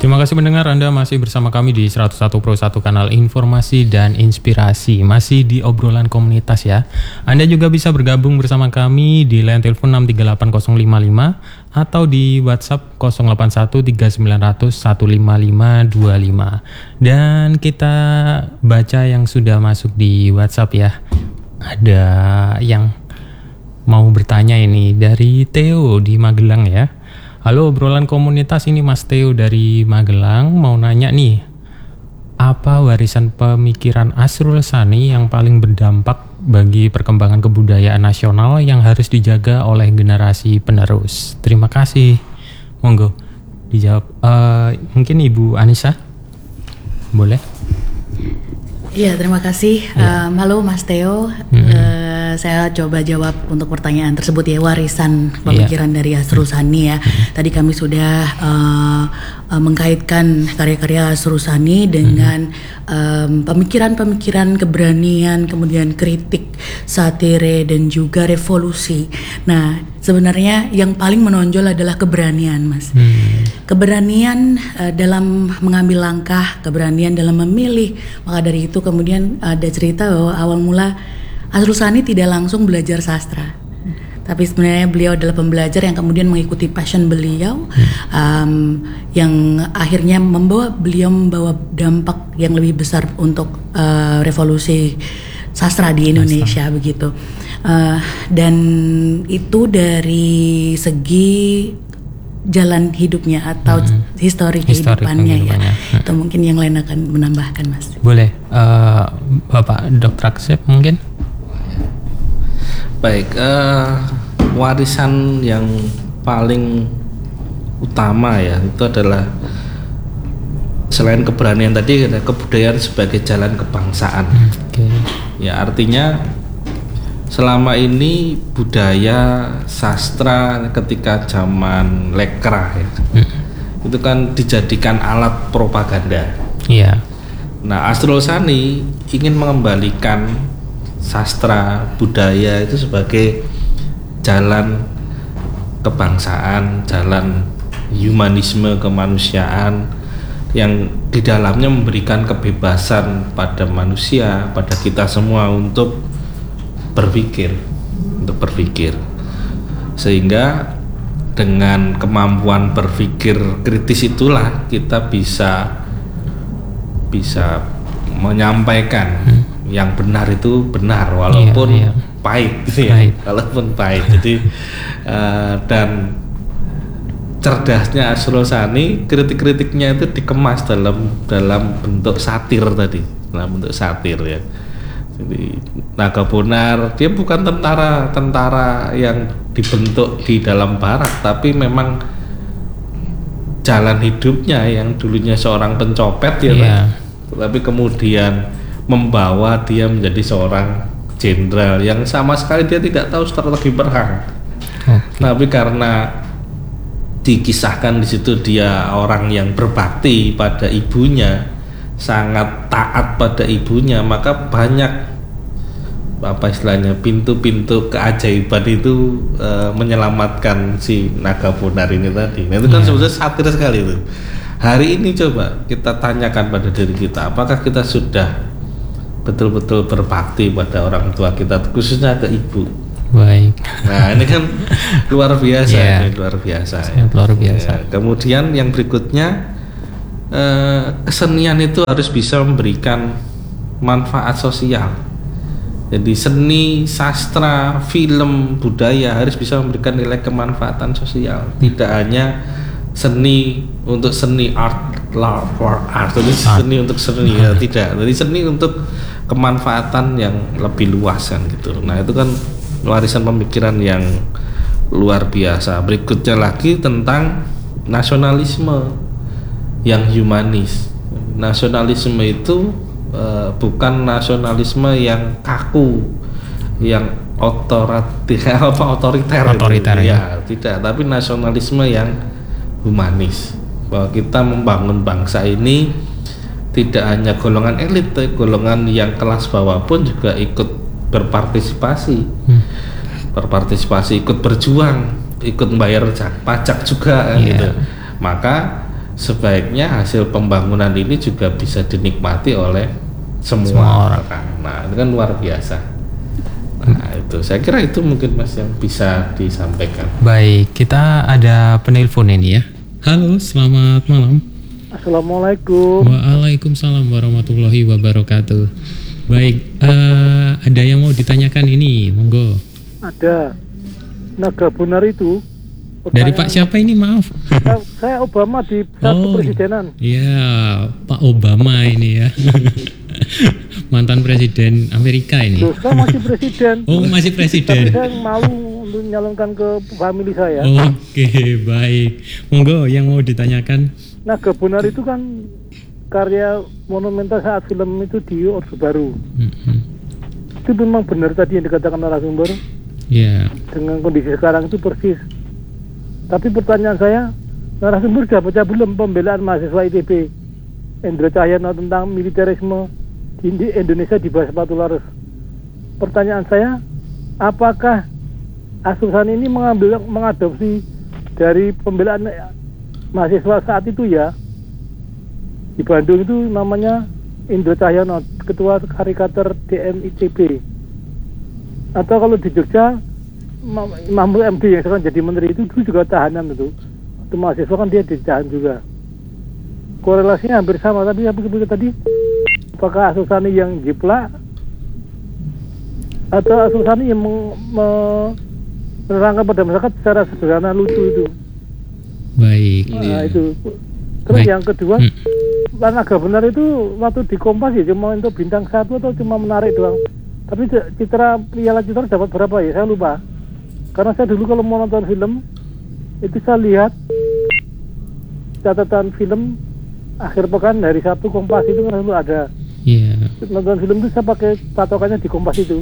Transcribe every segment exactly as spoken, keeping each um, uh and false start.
Terima kasih pendengar, Anda masih bersama kami di seratus satu Pro satu kanal informasi dan inspirasi. Masih di obrolan komunitas ya. Anda juga bisa bergabung bersama kami di line telepon enam tiga delapan nol lima lima atau di WhatsApp nol delapan satu tiga sembilan nol nol satu lima lima dua lima. Dan kita baca yang sudah masuk di WhatsApp ya. Ada yang mau bertanya ini dari Theo di Magelang ya. Halo obrolan komunitas, ini Mas Theo dari Magelang, mau nanya nih, apa warisan pemikiran Asrul Sani yang paling berdampak bagi perkembangan kebudayaan nasional yang harus dijaga oleh generasi penerus? Terima kasih. Monggo dijawab. Uh, mungkin Ibu Anissa, boleh? Iya, terima kasih. Ya. Um, halo Mas Theo, mm-hmm. uh, saya coba jawab untuk pertanyaan tersebut ya, warisan pemikiran ya. dari Asrul Sani ya. Mm-hmm. Tadi kami sudah uh, uh, mengkaitkan karya-karya Asrul Sani dengan mm-hmm. um, pemikiran-pemikiran keberanian, kemudian kritik, satire dan juga revolusi. Nah, sebenarnya yang paling menonjol adalah keberanian, Mas. Hmm. Keberanian uh, dalam mengambil langkah, keberanian dalam memilih. Maka dari itu kemudian ada cerita bahwa awal mula Asrul Sani tidak langsung belajar sastra. Tapi sebenarnya beliau adalah pembelajar yang kemudian mengikuti passion beliau, hmm. um, yang akhirnya membawa beliau membawa dampak yang lebih besar untuk uh, revolusi sastra di Indonesia, sastra. begitu. Uh, dan itu dari segi jalan hidupnya atau hmm. histori kehidupannya ya. Hmm. Atau mungkin yang lain akan menambahkan, Mas. Boleh, uh, Bapak Dokter Aksep mungkin? Baik, uh, warisan yang paling utama ya itu adalah selain keberanian tadi ada kebudayaan sebagai jalan kebangsaan. Hmm. Okay. Ya artinya selama ini budaya sastra ketika zaman lekra ya, hmm. itu kan dijadikan alat propaganda. Iya. Yeah. Nah, Asrul Sani ingin mengembalikan sastra budaya itu sebagai jalan kebangsaan, jalan humanisme kemanusiaan yang di dalamnya memberikan kebebasan pada manusia, pada kita semua untuk berpikir, untuk berpikir, sehingga dengan kemampuan berpikir kritis itulah kita bisa bisa menyampaikan hmm. yang benar itu benar walaupun iya, iya. pahit, ya, pahit. walaupun pahit. Jadi uh, dan cerdasnya Asrul Sani, kritik-kritiknya itu dikemas dalam dalam bentuk satir tadi, dalam bentuk satir ya. Jadi Nagabonar dia bukan tentara tentara yang dibentuk di dalam barak, tapi memang jalan hidupnya yang dulunya seorang pencopet ya, yeah. tapi kemudian membawa dia menjadi seorang jenderal yang sama sekali dia tidak tahu strategi perang. Okay. Tapi karena dikisahkan di situ dia orang yang berbakti pada ibunya, sangat taat pada ibunya, maka banyak apa istilahnya pintu-pintu keajaiban itu e, menyelamatkan si Nagabonar ini tadi. Nah, itu kan yeah. sebenarnya satir sekali itu. Hari ini coba kita tanyakan pada diri kita, apakah kita sudah betul-betul berbakti pada orang tua kita, khususnya ke ibu. Baik. Nah, ini kan luar biasa, yeah. ini luar biasa. Ya. Luar biasa. Ya. Kemudian yang berikutnya, eh, kesenian itu harus bisa memberikan manfaat sosial. Jadi seni, sastra, film, budaya harus bisa memberikan nilai kemanfaatan sosial. Tidak hanya seni untuk seni art, art for art, jadi seni untuk seni ya, tidak. Jadi seni untuk kemanfaatan yang lebih luas kan gitu. Nah, itu kan warisan pemikiran yang luar biasa. Berikutnya lagi tentang nasionalisme yang humanis. Nasionalisme itu uh, bukan nasionalisme yang kaku, yang otoriter apa otoriter, otoriter gitu. Ya, tidak, tapi nasionalisme yang humanis. Bahwa kita membangun bangsa ini tidak hanya golongan elit, golongan yang kelas bawah pun juga ikut berpartisipasi, hmm. berpartisipasi, ikut berjuang, ikut membayar pajak juga, yeah. gitu. Maka sebaiknya hasil pembangunan ini juga bisa dinikmati oleh semua, semua orang. orang. Nah, itu kan luar biasa. Nah, itu saya kira itu mungkin Mas yang bisa disampaikan. Baik, kita ada penelpon ini ya. Halo, selamat malam. Assalamualaikum. Waalaikumsalam warahmatullahi wabarakatuh. Baik, uh, ada yang mau ditanyakan ini, monggo. Ada. Naga Bonar itu. Dari Pak siapa ini, maaf? Saya, saya Obama di satu Oh, presidenan. iya, Pak Obama ini ya. Mantan presiden Amerika ini. Loh, saya masih presiden. Oh, masih presiden. Tapi saya malu untuk nyalonkan ke famili saya. Oke, baik. Monggo yang mau ditanyakan. Naga Bonar itu kan karya monumental saat film itu di Orde Baru. Mm-hmm. Itu memang benar tadi yang dikatakan narasumber. Ya. Dengan kondisi sekarang itu persis. Tapi pertanyaan saya, narasumber sudah baca belum pembelaan mahasiswa I T B Endra Cahyana tentang militerisme di Indonesia di bawah sepatu laras? Pertanyaan saya, apakah Asrul ini mengambil mengadopsi dari pembelaan mahasiswa saat itu ya? Di Bandung itu namanya Endra Cahyana, ketua karikatur D M I T B. Atau kalau di Jogja Mahmud M D yang sekarang jadi menteri itu dulu juga tahanan itu. Itu mahasiswa kan dia ditahan juga. Korelasinya hampir sama, tapi apa begitu tadi? Apakah Asrul Sani yang jiplak atau Asrul Sani yang menerangkan pada masyarakat secara sederhana lucu itu? Baik. Nah, itu. Terus Baik. yang kedua, hmm. Naga Bonar itu waktu di Kompas ya cuma untuk bintang satu atau cuma menarik doang. Tapi Citra Piala Citra dapat berapa ya? Saya lupa. Karena saya dulu kalau mau nonton film itu saya lihat catatan film akhir pekan hari Sabtu Kompas itu kan selalu ada. Iya. Nonton film itu saya pakai patokannya di Kompas itu.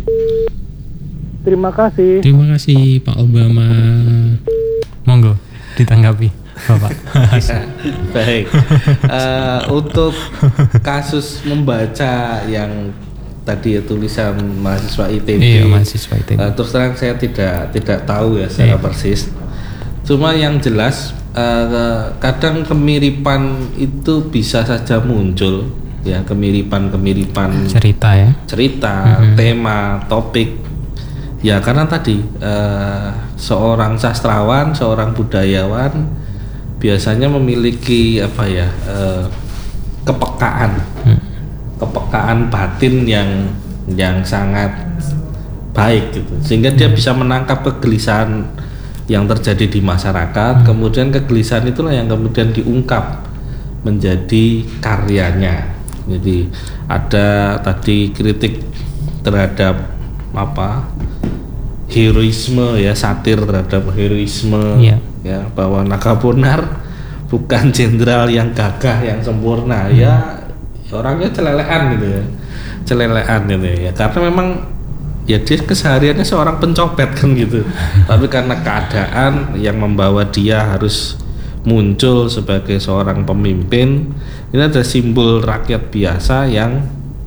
Terima kasih. Terima kasih Pak Obama. Monggo ditanggapi Bapak. Ya, baik. Uh, untuk kasus membaca yang tadi ya tulisan mahasiswa I T B. Iya, mahasiswa I T B. Uh, terus terang saya tidak tidak tahu ya secara iya. persis. Cuma yang jelas uh, kadang kemiripan itu bisa saja muncul ya, kemiripan-kemiripan cerita ya. Cerita, mm-hmm. tema, topik. Ya karena tadi uh, seorang sastrawan, seorang budayawan biasanya memiliki apa ya? Uh, kepekaan. Hmm. kepekaan batin yang yang sangat baik gitu, sehingga dia bisa menangkap kegelisahan yang terjadi di masyarakat, hmm. kemudian kegelisahan itulah yang kemudian diungkap menjadi karyanya. Jadi ada tadi kritik terhadap apa heroisme ya, satir terhadap heroisme yeah. ya, bahwa Naga Bonar bukan jenderal yang gagah yang sempurna hmm. ya, orangnya celelean gitu ya, celelean gitu ya, karena memang ya dia kesehariannya seorang pencopet kan gitu, tapi karena keadaan yang membawa dia harus muncul sebagai seorang pemimpin, ini ada simbol rakyat biasa yang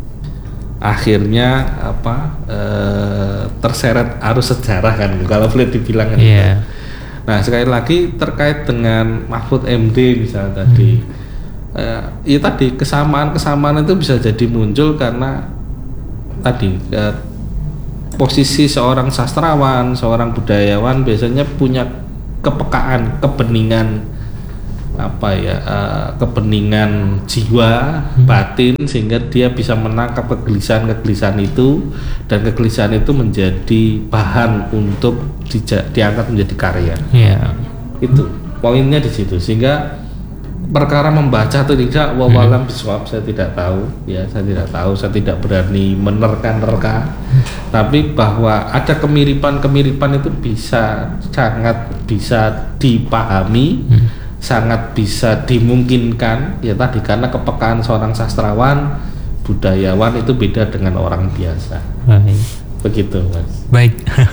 akhirnya apa e, terseret arus sejarah kan, kalau boleh dibilang kan. Yeah. Nah sekali lagi terkait dengan Mahfud M D misalnya tadi. Hmm. Uh, ya tadi kesamaan-kesamaan itu bisa jadi muncul karena tadi uh, posisi seorang sastrawan, seorang budayawan biasanya punya kepekaan, kebeningan apa ya, uh, kebeningan jiwa, hmm. batin, sehingga dia bisa menangkap kegelisahan-kegelisahan itu, dan kegelisahan itu menjadi bahan untuk dija- diangkat menjadi karya. Yeah. Itu poinnya di situ, sehingga perkara membaca atau tidak wawalam biswab saya tidak tahu ya, saya tidak tahu, saya tidak berani menerka-nerka, hmm. tapi bahwa ada kemiripan-kemiripan itu bisa sangat bisa dipahami, hmm. sangat bisa dimungkinkan ya tadi, karena kepekaan seorang sastrawan, budayawan itu beda dengan orang biasa. Baik. Begitu Mas. Baik.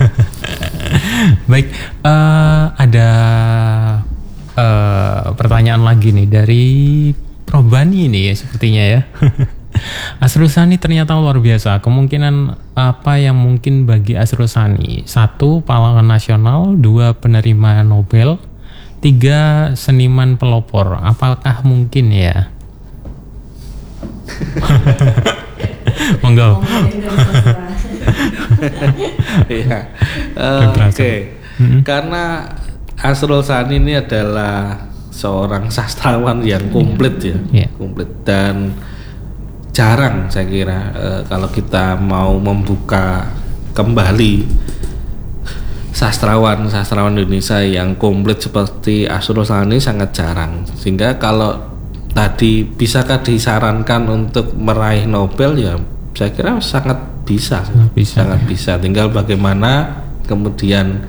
Baik, uh, ada Uh, pertanyaan lagi nih dari Probani nih ya, sepertinya ya. Asrul Sani ternyata luar biasa. Kemungkinan apa yang mungkin bagi Asrul Sani? Satu, pahlawan nasional. Dua, penerima Nobel. tiga seniman pelopor, apakah mungkin ya? Monggo. Iya. Uh, Oke. Okay. Mm-hmm. Karena Asrul Sani ini adalah seorang sastrawan yang komplit ya, yeah. komplit dan jarang saya kira uh, kalau kita mau membuka kembali sastrawan-sastrawan Indonesia yang komplit seperti Asrul Sani sangat jarang. Sehingga kalau tadi bisakah disarankan untuk meraih Nobel, ya saya kira sangat bisa, bisa sangat ya. bisa. Tinggal bagaimana kemudian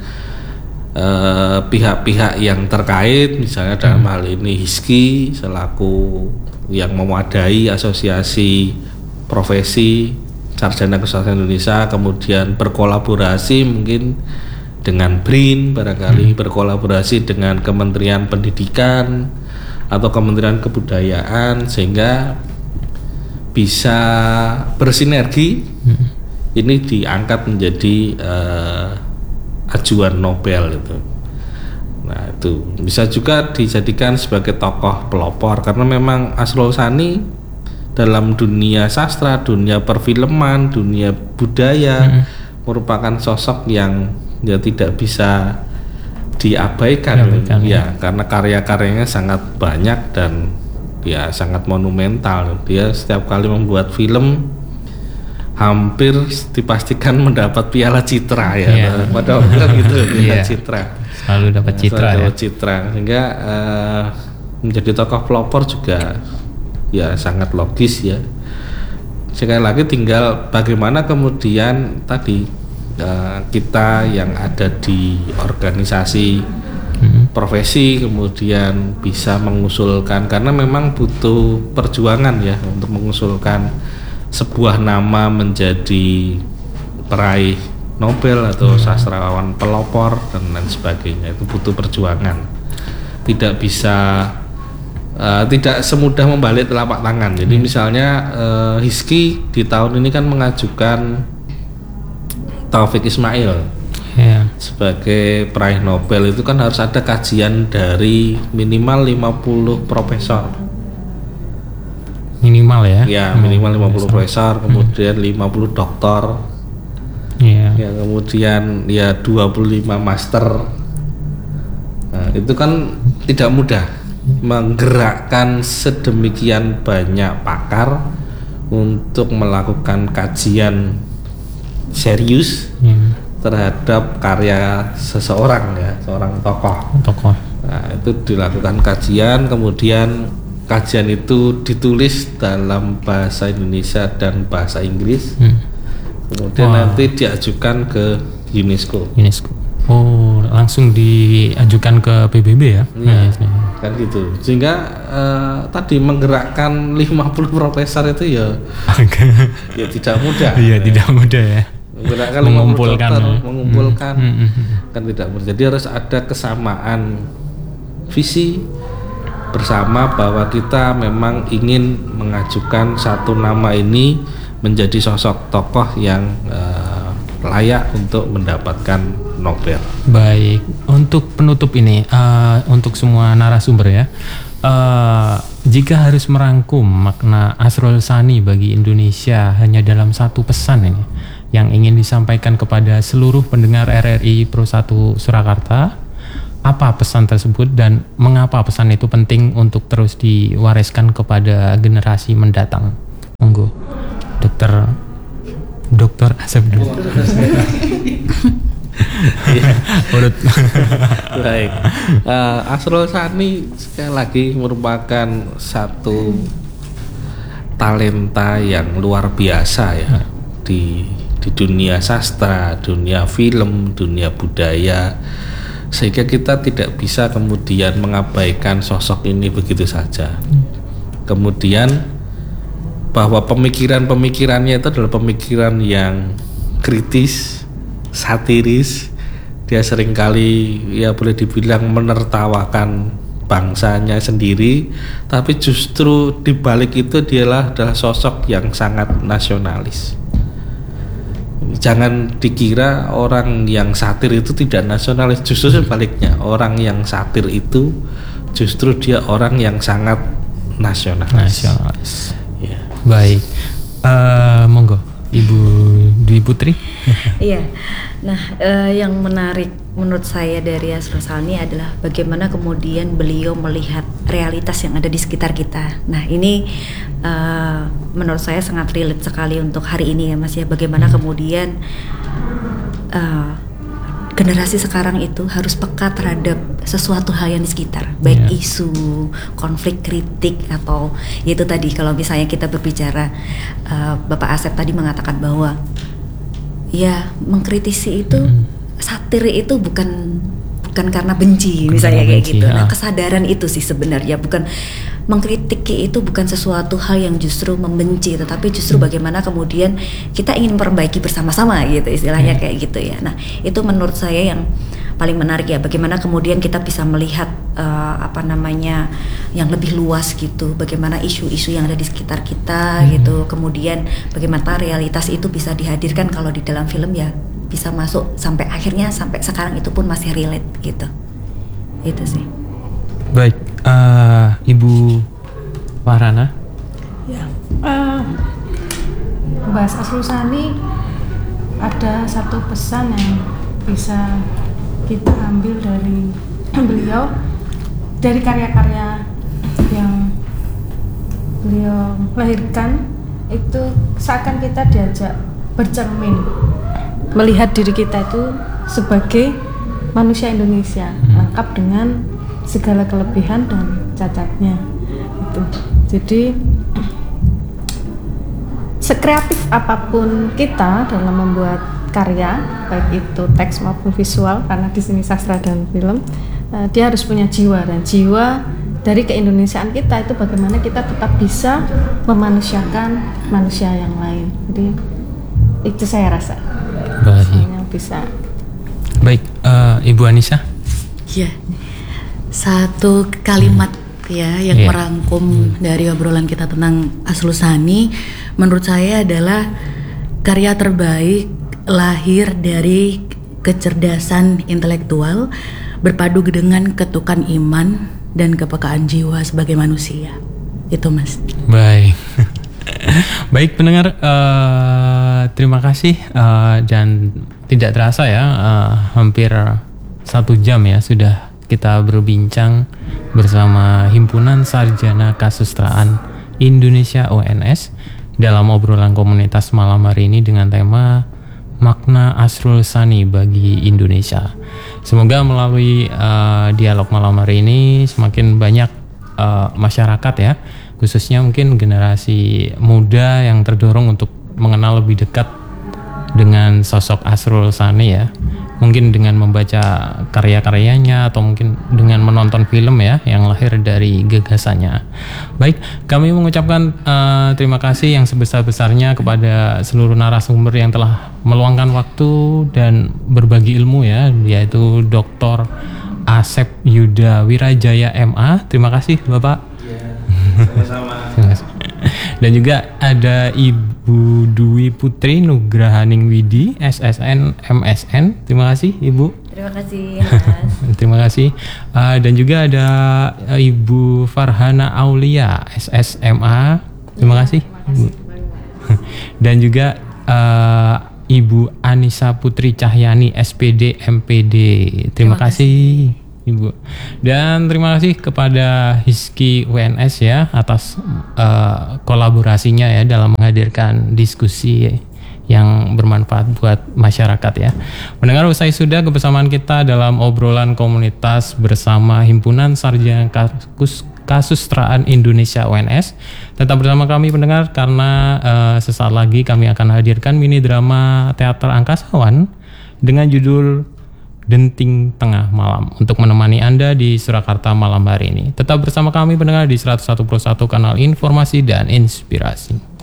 eh, pihak-pihak yang terkait, misalnya dalam hmm. hal ini HISKI selaku yang mewadai asosiasi profesi sarjana kesehatan Indonesia, kemudian berkolaborasi mungkin dengan B R I N barangkali, hmm. berkolaborasi dengan Kementerian Pendidikan atau Kementerian Kebudayaan sehingga bisa bersinergi, hmm. ini diangkat menjadi uh, ajuan Nobel itu. Nah itu bisa juga dijadikan sebagai tokoh pelopor karena memang Asrul Sani dalam dunia sastra, dunia perfilman, dunia budaya hmm. merupakan sosok yang ya tidak bisa diabaikan ya, ya karena karya-karyanya sangat banyak dan ya sangat monumental. Dia setiap kali membuat film hampir dipastikan mendapat piala citra ya, ya. Pada waktu itu piala ya. citra selalu dapat citra, selalu ya. dapat citra sehingga uh, menjadi tokoh pelopor juga ya sangat logis ya. Sekali lagi tinggal bagaimana kemudian tadi Uh, kita yang ada di organisasi hmm. profesi kemudian bisa mengusulkan, karena memang butuh perjuangan ya untuk mengusulkan sebuah nama menjadi peraih Nobel atau hmm. sastrawan pelopor dan lain sebagainya. Itu butuh perjuangan, tidak bisa uh, tidak semudah membalik telapak tangan. Jadi hmm. misalnya uh, HISKI di tahun ini kan mengajukan Taufik Ismail yeah. sebagai peraih Nobel. Itu kan harus ada kajian dari minimal lima puluh profesor minimal ya ya minimal lima puluh profesor, kemudian hmm. lima puluh doktor yeah. ya kemudian ya dua puluh lima master. Nah, itu kan tidak mudah menggerakkan sedemikian banyak pakar untuk melakukan kajian serius hmm. terhadap karya seseorang ya, seorang tokoh. Tokoh. Nah, itu dilakukan kajian, kemudian kajian itu ditulis dalam bahasa Indonesia dan bahasa Inggris. Hmm. Kemudian wow. nanti diajukan ke UNESCO. UNESCO. Oh, langsung diajukan ke P B B ya? Iya, nah, kan gitu. Sehingga uh, tadi menggerakkan lima puluh profesor itu ya ya tidak mudah. Iya, ya. tidak mudah ya. Menggunakan mengumpulkan dokter, ya. mengumpulkan hmm, hmm, hmm. kan tidak mudah. Jadi harus ada kesamaan visi bersama bahwa kita memang ingin mengajukan satu nama ini menjadi sosok tokoh yang uh, layak untuk mendapatkan Nobel. Baik, untuk penutup ini uh, untuk semua narasumber ya, uh, jika harus merangkum makna Asrul Sani bagi Indonesia hanya dalam satu pesan ini yang ingin disampaikan kepada seluruh pendengar R R I Pro satu Surakarta, apa pesan tersebut dan mengapa pesan itu penting untuk terus diwariskan kepada generasi mendatang? Monggo, Dokter Dokter Asep dulu. Baik, uh, Asrul Sani sekali lagi merupakan satu talenta yang luar biasa ya di di dunia sastra, dunia film, dunia budaya, sehingga kita tidak bisa kemudian mengabaikan sosok ini begitu saja. Kemudian bahwa pemikiran-pemikirannya itu adalah pemikiran yang kritis, satiris. Dia seringkali ya boleh dibilang menertawakan bangsanya sendiri, tapi justru di balik itu dialah adalah sosok yang sangat nasionalis. Jangan dikira orang yang satir itu tidak nasionalis, justru sebaliknya, orang yang satir itu justru dia orang yang sangat nasionalis. Nasionalis. Ya. Baik, uh, monggo Ibu Dwi Putri. Iya, nah eh, yang menarik menurut saya dari Asrul Sani adalah bagaimana kemudian beliau melihat realitas yang ada di sekitar kita. Nah ini eh, menurut saya sangat relate sekali untuk hari ini ya Mas ya, bagaimana kemudian eh, generasi sekarang itu harus peka terhadap sesuatu hal yang di sekitar, baik yeah. isu, konflik, kritik, atau itu tadi kalau misalnya kita berbicara, uh, Bapak Asep tadi mengatakan bahwa ya mengkritisi itu, mm. satir itu bukan bukan karena benci, bukan misalnya kayak benci, gitu. Ya. Nah kesadaran itu sih sebenarnya, bukan mengkritik itu bukan sesuatu hal yang justru membenci, tetapi justru hmm. bagaimana kemudian kita ingin memperbaiki bersama-sama gitu istilahnya hmm. kayak gitu ya. Nah itu menurut saya yang paling menarik ya, bagaimana kemudian kita bisa melihat uh, apa namanya yang lebih luas gitu, bagaimana isu-isu yang ada di sekitar kita hmm. gitu, kemudian bagaimana realitas itu bisa dihadirkan kalau di dalam film ya bisa masuk sampai akhirnya sampai sekarang itu pun masih relate gitu. Itu sih. Baik, uh, Ibu Farhana. Ya, uh, Mbak Asrul Sani ada satu pesan yang bisa kita ambil dari beliau, dari karya-karya yang beliau lahirkan itu seakan kita diajak bercermin, melihat diri kita itu sebagai manusia Indonesia, hmm. lengkap dengan segala kelebihan dan cacatnya itu. Jadi sekreatif apapun kita dalam membuat karya, baik itu teks maupun visual, karena di sini sastra dan film, uh, dia harus punya jiwa, dan jiwa dari keindonesiaan kita itu bagaimana kita tetap bisa memanusiakan manusia yang lain. Jadi itu saya rasa. Baik. Bisa. Baik, uh, Ibu Anissa. Ya. Satu kalimat hmm. ya yang yeah. merangkum hmm. dari obrolan kita tentang Asrul Sani menurut saya adalah karya terbaik lahir dari kecerdasan intelektual berpadu dengan ketukan iman dan kepekaan jiwa sebagai manusia. Itu Mas. Baik. Baik pendengar, uh, terima kasih uh, dan tidak terasa ya uh, hampir satu jam ya sudah kita berbincang bersama Himpunan Sarjana Kasustraan Indonesia O N S dalam obrolan komunitas malam hari ini dengan tema makna Asrul Sani bagi Indonesia. Semoga melalui uh, dialog malam hari ini semakin banyak uh, masyarakat ya, khususnya mungkin generasi muda yang terdorong untuk mengenal lebih dekat dengan sosok Asrul Sani ya. Mungkin dengan membaca karya-karyanya atau mungkin dengan menonton film ya yang lahir dari gagasannya. Baik, kami mengucapkan uh, terima kasih yang sebesar-besarnya kepada seluruh narasumber yang telah meluangkan waktu dan berbagi ilmu ya, yaitu Doktor Asep Yuda Wirajaya M A. Terima kasih Bapak. Ya, sama-sama. Terima kasih. Dan juga ada Ibu Dwi Putri Nugrahaning Widi S S N M S N. Terima kasih Ibu. Terima kasih Mas. Terima kasih. Uh, dan juga ada uh, Ibu Farhana Aulia S S M A. Terima kasih. Ibu. Dan juga uh, Ibu Anissa Putri Cahyani S P D M P D. Terima, terima kasih. kasih Ibu. Dan terima kasih kepada Hizki U N S ya atas uh, kolaborasinya ya dalam menghadirkan diskusi yang bermanfaat buat masyarakat ya. Mendengar usai sudah kebersamaan kita dalam obrolan komunitas bersama Himpunan Sarjana Kasustraan Indonesia O N S. Tetap bersama kami pendengar karena uh, sesaat lagi kami akan hadirkan mini drama teater angkasawan dengan judul Denting Tengah Malam untuk menemani Anda di Surakarta malam hari ini. Tetap bersama kami pendengar di seratus satu koma satu Kanal Informasi dan Inspirasi.